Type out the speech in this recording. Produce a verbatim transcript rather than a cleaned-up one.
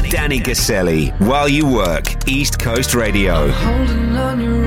Danny Caselli, While You Work, East Coast Radio. Holding on your